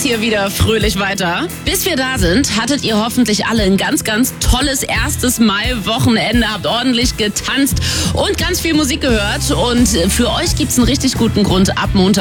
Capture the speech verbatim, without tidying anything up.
hier wieder fröhlich weiter. Bis wir da sind, hattet ihr hoffentlich alle ein ganz, ganz tolles erstes Mai-Wochenende, habt ordentlich getanzt und ganz viel Musik gehört. Und für euch gibt's einen richtig guten Grund, ab Montag